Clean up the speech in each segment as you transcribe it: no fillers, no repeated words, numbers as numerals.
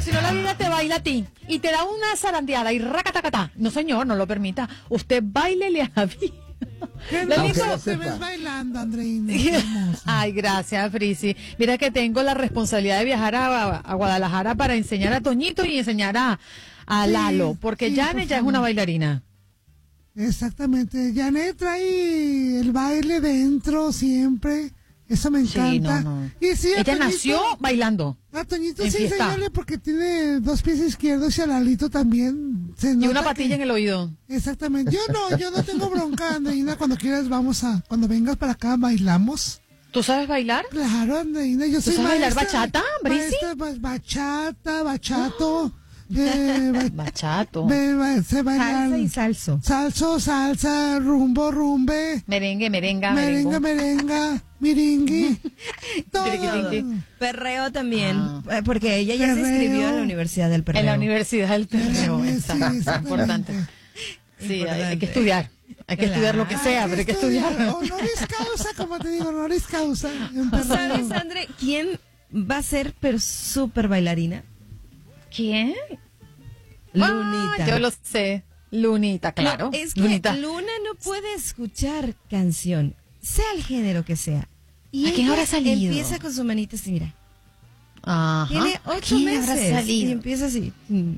si no la vida te baila a ti y te da una zarandeada y racatacatá. No, señor, no lo permita. Usted bailele a la vida. No te ves bailando, Andreina. Ay, gracias, Frisi. Mira que tengo la responsabilidad de viajar a Guadalajara para enseñar a Toñito y enseñar a Lalo, porque Janet ya es una bailarina. Exactamente. Janet trae el baile dentro siempre. Eso me encanta. Sí, no. Y sí, ella Toñito, nació bailando. A Toñito en sí fiesta. enseñarle porque tiene 2 pies izquierdos y a Lalito también. Y una patilla en el oído. Exactamente. Yo no tengo bronca, Andreina. Cuando quieras cuando vengas para acá bailamos. ¿Tú sabes bailar? Claro, Andreina. Yo soy sabes bailar maestra, bachata, Brisi? Bachata, bachato. Bachato. Sé bailar. Salsa y salso. Salsa, rumbe. Merengue, merenga, Merenga, miringui. Todo. Perreo también, porque ella ya se inscribió en la Universidad del Perreo. En la Universidad del Perreo, Sí, exacto. Importante. Sí, hay que estudiar. Hay que estudiar lo que sea, pero hay que estudiar. Honoris causa, como te digo, honoris causa. ¿Sabes, Andre, quién va a ser súper bailarina? ¿Quién? Lunita. Yo lo sé. Lunita, claro. No, es que Lunita. Luna no puede escuchar canción, sea el género que sea. Y ¿A quién ella habrá salido? empieza con su manita así, mira. Ajá. Tiene ¿A 8 quién habrá meses salido? y empieza así.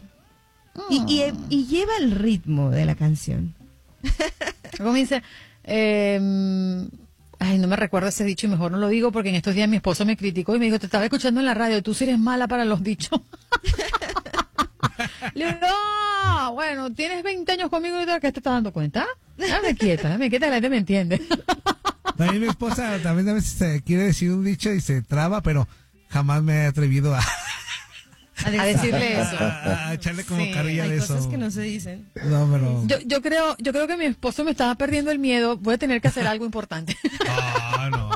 Y lleva el ritmo de la canción. ¿Cómo dice? Ay, no me recuerdo ese dicho y mejor no lo digo porque en estos días mi esposo me criticó y me dijo, te estaba escuchando en la radio, tú sí eres mala para los dichos. Le digo, no, bueno, tienes 20 años conmigo y ¿qué te estás dando cuenta? Dame quieta, la gente me entiende. También mi esposa también a veces quiere decir un dicho y se traba, pero jamás me he atrevido a decirle eso. a echarle como Sí, carrilla Hay de eso. cosas que no se dicen. No, pero... Yo creo que mi esposo me estaba perdiendo el miedo. Voy a tener que hacer algo importante. No.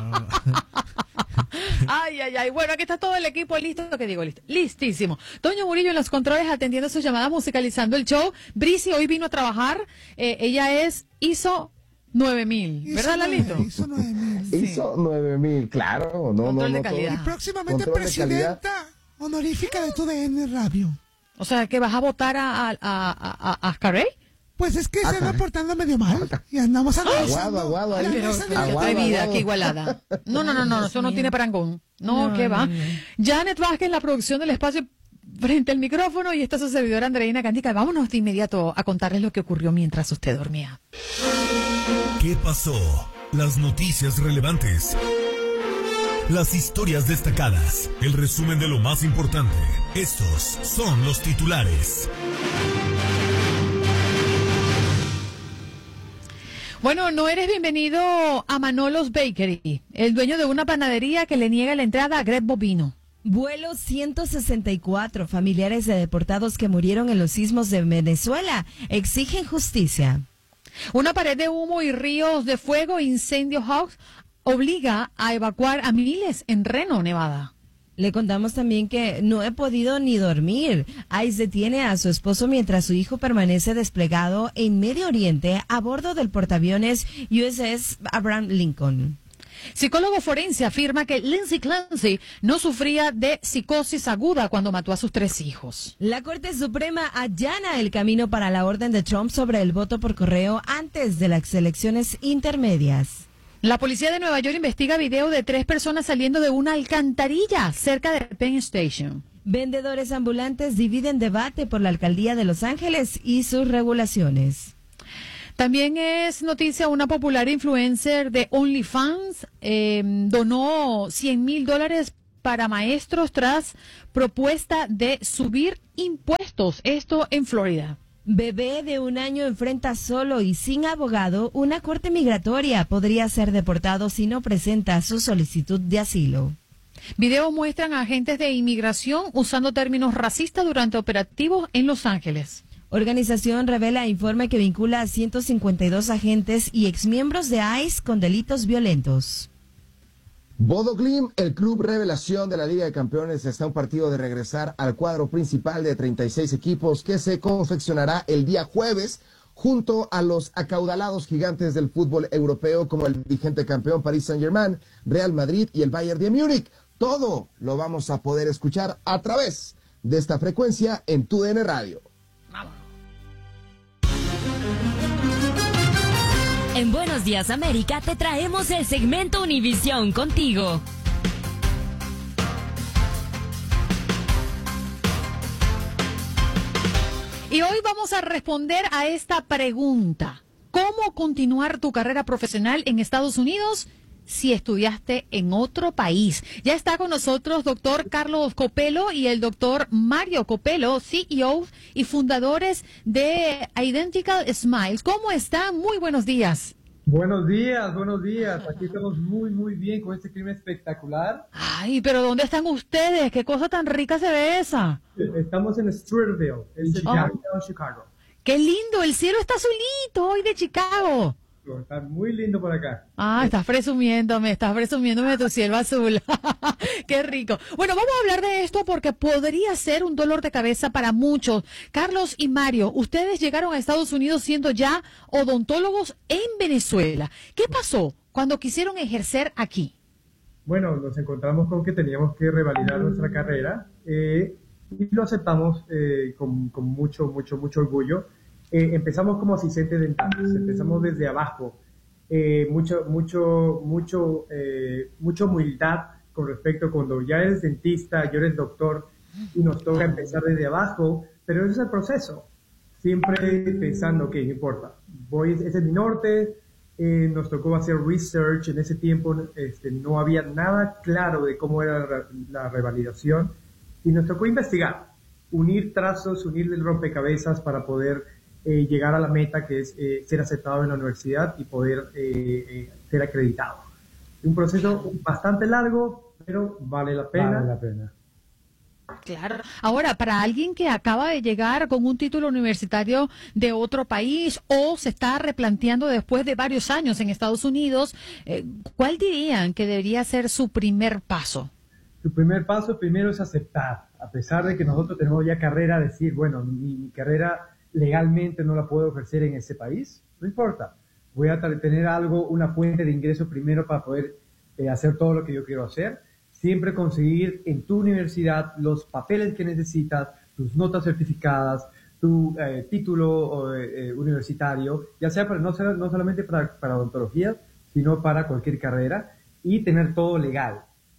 Ay. Bueno, aquí está todo el equipo listo. ¿Qué digo? Listo. Listísimo. Toño Murillo en los controles atendiendo sus llamadas, musicalizando el show. Brisi hoy vino a trabajar. Ella es ISO 9000. ¿Verdad, Lalito? Hizo 9000. Sí. Hizo 9000, claro. Control de calidad. Y próximamente Control de calidad. presidenta honorífica de tu DN Radio. O sea, que vas a votar a Carey. Pues es que se anda portando medio mal y andamos analizando. Aguado, ahí. la Pero mesa de- qué Aguado, atrevida, aguado. qué igualada. No, eso no tiene parangón. No, qué va. Janet Vázquez, la producción del espacio frente al micrófono y esta es su servidora Andreina Cándica. Vámonos de inmediato a contarles lo que ocurrió mientras usted dormía. ¿Qué pasó? Las noticias relevantes. Las historias destacadas. El resumen de lo más importante. Estos son los titulares. Bueno, no eres bienvenido a Manolos Bakery, el dueño de una panadería que le niega la entrada a Greg Bovino. Vuelo 164, familiares de deportados que murieron en los sismos de Venezuela exigen justicia. Una pared de humo y ríos de fuego, incendio Hawks, obliga a evacuar a miles en Reno, Nevada. Le contamos también que no he podido ni dormir. ICE detiene a su esposo mientras su hijo permanece desplegado en Medio Oriente a bordo del portaaviones USS Abraham Lincoln. Psicólogo forense afirma que Lindsay Clancy no sufría de psicosis aguda cuando mató a sus 3 hijos. La Corte Suprema allana el camino para la orden de Trump sobre el voto por correo antes de las elecciones intermedias. La policía de Nueva York investiga video de 3 personas saliendo de una alcantarilla cerca de Penn Station. Vendedores ambulantes dividen debate por la alcaldía de Los Ángeles y sus regulaciones. También es noticia una popular influencer de OnlyFans donó $100,000 para maestros tras propuesta de subir impuestos. Esto en Florida. Bebé de 1 año enfrenta solo y sin abogado una corte migratoria. Podría ser deportado si no presenta su solicitud de asilo. Videos muestran a agentes de inmigración usando términos racistas durante operativos en Los Ángeles. Organización revela informe que vincula a 152 agentes y exmiembros de ICE con delitos violentos. Bodo Glimt, el club revelación de la Liga de Campeones, está a un partido de regresar al cuadro principal de 36 equipos que se confeccionará el día jueves junto a los acaudalados gigantes del fútbol europeo como el vigente campeón Paris Saint-Germain, Real Madrid y el Bayern de Múnich. Todo lo vamos a poder escuchar a través de esta frecuencia en tu DN Radio. En Buenos Días América te traemos el segmento Univisión contigo. Y hoy vamos a responder a esta pregunta. ¿Cómo continuar tu carrera profesional en Estados Unidos si estudiaste en otro país? Ya está con nosotros doctor Carlos Copelo y el doctor Mario Copelo, CEO y fundadores de Identical Smiles. ¿Cómo están? Muy buenos días. Buenos días, buenos días. Aquí estamos muy bien con este clima espectacular. Ay, pero ¿dónde están ustedes? ¿Qué cosa tan rica se ve esa? Estamos en Streeterville, en Chicago. ¡Qué lindo! El cielo está azulito hoy de Chicago. Está muy lindo por acá. Ah, estás presumiéndome de tu cielo azul. ¡Qué rico! Bueno, vamos a hablar de esto porque podría ser un dolor de cabeza para muchos. Carlos y Mario, ustedes llegaron a Estados Unidos siendo ya odontólogos en Venezuela. ¿Qué pasó cuando quisieron ejercer aquí? Bueno, nos encontramos con que teníamos que revalidar nuestra carrera y lo aceptamos con mucho orgullo. Empezamos como asistentes dentales, empezamos desde abajo, mucha humildad con respecto cuando ya eres dentista, yo eres doctor y nos toca empezar desde abajo, pero ese es el proceso, siempre pensando que no importa, ese es mi norte, nos tocó hacer research, en ese tiempo no había nada claro de cómo era la revalidación y nos tocó investigar, unir trazos, unir el rompecabezas para poder llegar a la meta que es ser aceptado en la universidad y poder ser acreditado. Un proceso bastante largo, pero vale la pena. Vale la pena. Claro. Ahora, para alguien que acaba de llegar con un título universitario de otro país o se está replanteando después de varios años en Estados Unidos, ¿cuál dirían que debería ser su primer paso? Su primer paso primero es aceptar, a pesar de que nosotros tenemos ya carrera, decir, bueno, mi carrera legalmente no la puedo ofrecer en ese país, no importa, voy a tener una fuente de ingreso primero para poder hacer todo lo que yo quiero hacer, siempre conseguir en tu universidad los papeles que necesitas, tus notas certificadas, tu título universitario, ya sea no solamente para odontología, sino para cualquier carrera, y tener todo legal,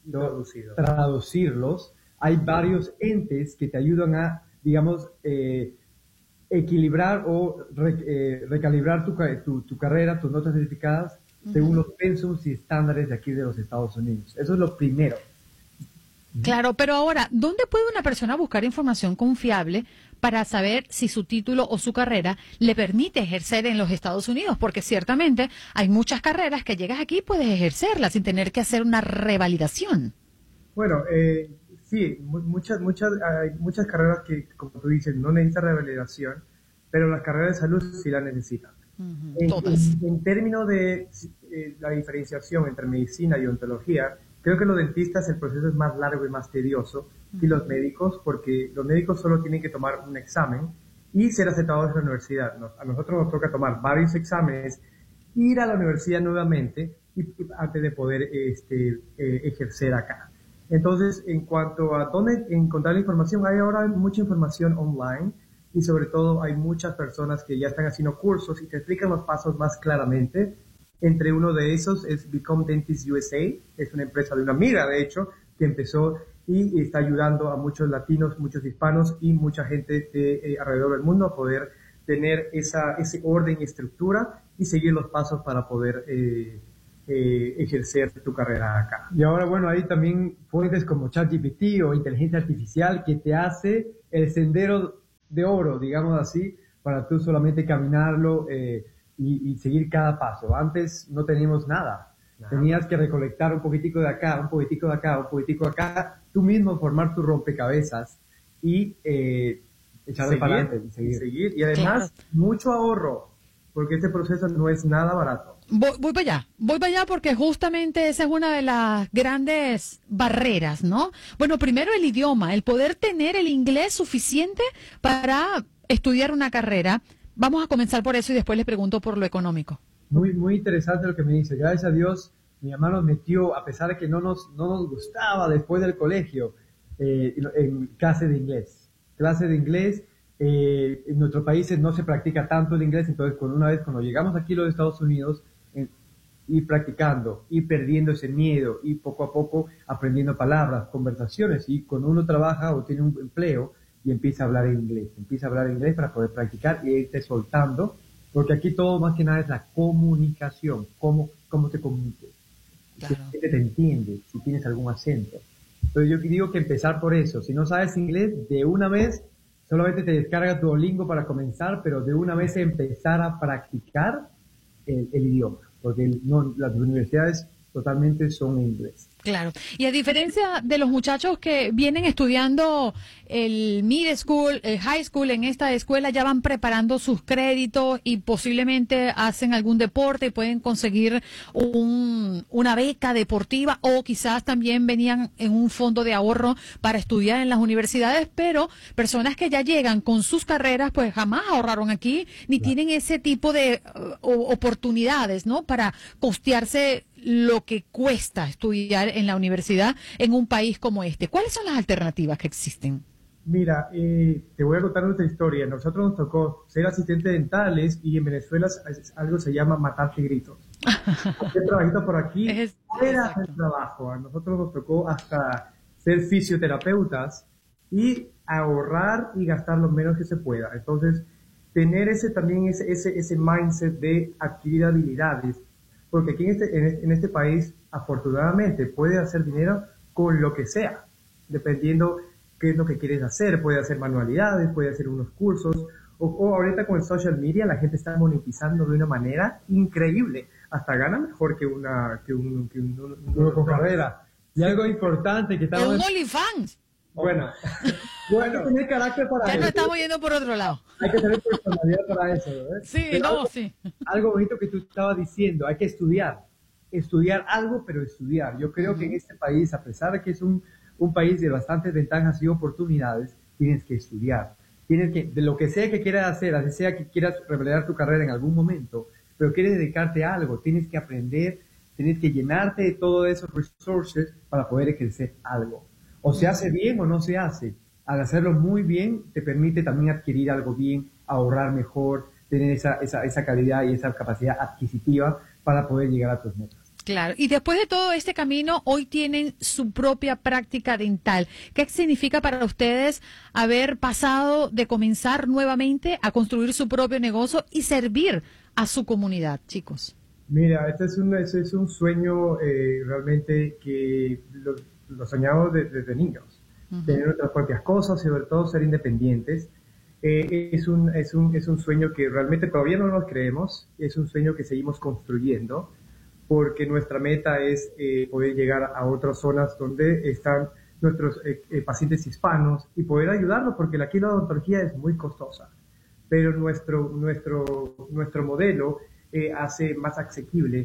traducirlos. Hay varios entes que te ayudan a, digamos, equilibrar o recalibrar tu carrera, tus notas certificadas, según los pensums y estándares de aquí de los Estados Unidos. Eso es lo primero. Claro, pero ahora, ¿dónde puede una persona buscar información confiable para saber si su título o su carrera le permite ejercer en los Estados Unidos? Porque ciertamente hay muchas carreras que llegas aquí y puedes ejercerlas sin tener que hacer una revalidación. Bueno, sí, hay muchas carreras que, como tú dices, no necesitan revalidación, pero las carreras de salud sí la necesitan. En términos de la diferenciación entre medicina y odontología, creo que los dentistas el proceso es más largo y más tedioso que los médicos, porque los médicos solo tienen que tomar un examen y ser aceptados en la universidad. A nosotros nos toca tomar varios exámenes, ir a la universidad nuevamente y antes de poder ejercer acá. Entonces, en cuanto a dónde encontrar la información, hay ahora mucha información online y sobre todo hay muchas personas que ya están haciendo cursos y te explican los pasos más claramente. Entre uno de esos es Become Dentist USA, es una empresa de una amiga, de hecho, que empezó y está ayudando a muchos latinos, muchos hispanos y mucha gente de alrededor del mundo a poder tener ese orden y estructura y seguir los pasos para poder ejercer tu carrera acá. Y ahora, bueno, hay también fuentes como ChatGPT o inteligencia artificial que te hace el sendero de oro, digamos así, para tú solamente caminarlo y seguir cada paso. Antes no teníamos nada. Tenías que recolectar un poquitico de acá, un poquitico de acá, un poquitico de acá, tú mismo formar tu rompecabezas y echarle para adelante y seguir. Y además, mucho ahorro, porque este proceso no es nada barato. Voy para allá porque justamente esa es una de las grandes barreras, ¿no? Bueno, primero el idioma, el poder tener el inglés suficiente para estudiar una carrera. Vamos a comenzar por eso y después les pregunto por lo económico. Muy interesante lo que me dice. Gracias a Dios, mi mamá nos metió, a pesar de que no nos gustaba después del colegio, en clase de inglés. En nuestros países no se practica tanto el inglés, entonces cuando llegamos aquí a los Estados Unidos, ir practicando, ir perdiendo ese miedo y poco a poco aprendiendo palabras, conversaciones, y cuando uno trabaja o tiene un empleo y empieza a hablar inglés para poder practicar y irte soltando, porque aquí todo más que nada es la comunicación, cómo te comuniques, Claro. si te entiende, si tienes algún acento. Entonces yo digo que empezar por eso. Si no sabes inglés, de una vez solamente te descargas Duolingo para comenzar, pero de una vez empezar a practicar el idioma, porque las universidades totalmente son en inglés. Claro. Y a diferencia de los muchachos que vienen estudiando el middle school, el high school, en esta escuela ya van preparando sus créditos y posiblemente hacen algún deporte y pueden conseguir una beca deportiva, o quizás también venían en un fondo de ahorro para estudiar en las universidades, pero personas que ya llegan con sus carreras pues jamás ahorraron aquí ni tienen ese tipo de oportunidades, ¿no? Para costearse lo que cuesta estudiar en la universidad en un país como este. ¿Cuáles son las alternativas que existen? Mira, te voy a contar nuestra historia. Nosotros nos tocó ser asistentes dentales y en Venezuela algo se llama matarse gritos. Hacer trabajito por aquí era el trabajo. A nosotros nos tocó hasta ser fisioterapeutas y ahorrar y gastar lo menos que se pueda. Entonces, tener ese mindset de adquirir habilidades, porque aquí en este país, afortunadamente, puedes hacer dinero con lo que sea, dependiendo qué es lo que quieres hacer. Puedes hacer manualidades, puedes hacer unos cursos, o ahorita con el social media la gente está monetizando de una manera increíble. Hasta gana mejor que uno con carrera. Y algo importante que estamos... ¡Un OnlyFans! Bueno, hay que tener carácter para eso. Ya no estamos yendo por otro lado. Hay que tener personalidad para eso, ¿verdad? Sí, sí. Algo bonito que tú estabas diciendo, hay que estudiar algo, pero estudiar. Yo creo que en este país, a pesar de que es un país de bastantes ventajas y oportunidades, tienes que estudiar. Tienes que, de lo que sea que quieras hacer, así sea que quieras revelar tu carrera en algún momento, pero quieres dedicarte a algo, tienes que aprender, tienes que llenarte de todos esos resources para poder ejercer algo. O se hace bien o no se hace. Al hacerlo muy bien, te permite también adquirir algo bien, ahorrar mejor, tener esa calidad y esa capacidad adquisitiva para poder llegar a tus metas. Claro. Y después de todo este camino, hoy tienen su propia práctica dental. ¿Qué significa para ustedes haber pasado de comenzar nuevamente a construir su propio negocio y servir a su comunidad, chicos? Mira, este es un sueño realmente que lo soñamos desde niños. Tener nuestras propias cosas y sobre todo ser independientes. Es un sueño que realmente todavía no nos creemos, es un sueño que seguimos construyendo, porque nuestra meta es poder llegar a otras zonas donde están nuestros pacientes hispanos y poder ayudarlos, porque aquí la odontología es muy costosa, pero nuestro modelo hace más asequible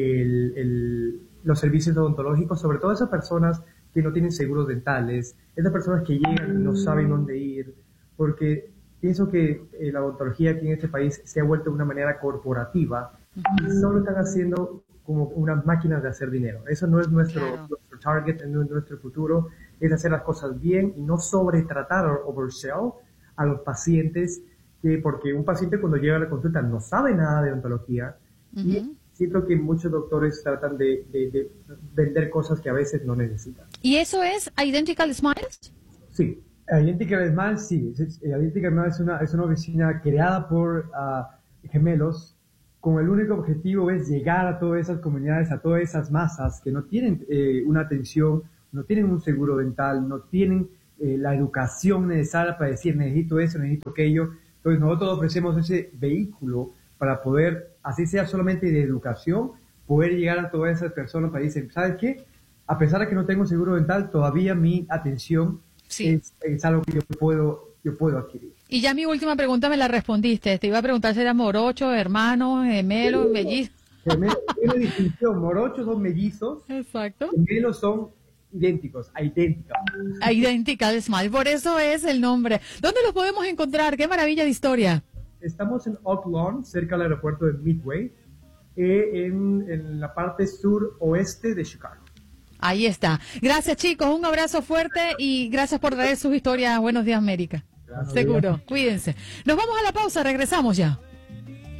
los servicios odontológicos, sobre todo esas personas que no tienen seguros dentales, esas personas que llegan y no saben dónde ir, porque pienso que la odontología aquí en este país se ha vuelto de una manera corporativa y solo están haciendo como unas máquinas de hacer dinero. Eso no es nuestro target, no es nuestro futuro, es hacer las cosas bien y no sobretratar o oversell a los pacientes, porque un paciente cuando llega a la consulta no sabe nada de odontología y siento que muchos doctores tratan de vender cosas que a veces no necesitan. ¿Y eso es Identical Smiles? Sí, Identical Smiles sí. Identical Smiles es una oficina creada por gemelos con el único objetivo es llegar a todas esas comunidades, a todas esas masas que no tienen una atención, no tienen un seguro dental, no tienen la educación necesaria para decir necesito eso, necesito aquello. Entonces nosotros ofrecemos ese vehículo para poder, así sea solamente de educación, poder llegar a todas esas personas para decir, ¿sabes qué? A pesar de que no tengo seguro dental, todavía mi atención es algo que yo puedo adquirir. Y ya mi última pregunta me la respondiste. Te iba a preguntar si eran morochos, hermanos, gemelos, mellizos. Gemelos, tiene distinción. Morochos son mellizos. Exacto. Gemelos son idénticos, idénticos. Identical Smile, por eso es el nombre. ¿Dónde los podemos encontrar? ¡Qué maravilla de historia! Estamos en Oak Lawn, cerca del aeropuerto de Midway, en la parte sur-oeste de Chicago. Ahí está. Gracias, chicos. Un abrazo fuerte y gracias por traer sus historias. Buenos días, América. Seguro. Cuídense. Nos vamos a la pausa. Regresamos ya.